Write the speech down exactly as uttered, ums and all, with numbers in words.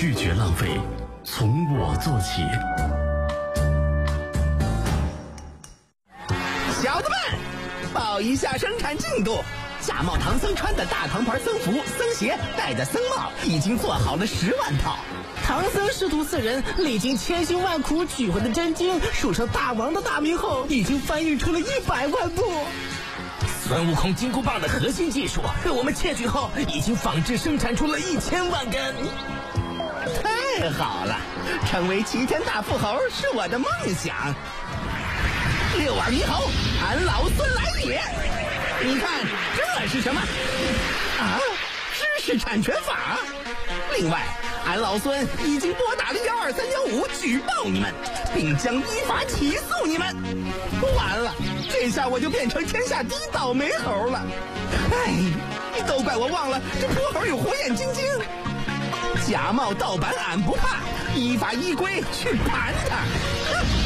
拒绝浪费，从我做起。 小子们，报一下生产进度。假冒唐僧穿的大唐牌僧服、僧鞋，戴的僧帽，已经做好了十万套。 唐僧师徒四人历经千辛万苦取回的真经，数成大王的大名后，已经翻译出了一百万部。 孙悟空金箍棒的核心技术被我们窃取后，已经仿制生产出了一千万根。 太好了，成为齐天大富豪是我的梦想。六耳猕猴，俺老孙来也！你看这是什么？啊，知识产权法。另外，俺老孙已经拨打了幺二三幺五举报你们，并将依法起诉你们。完了，这下我就变成天下第一倒霉猴了。哎，都怪我忘了这泼猴有火眼金睛。假冒盗版俺不怕，依法依规去盘他。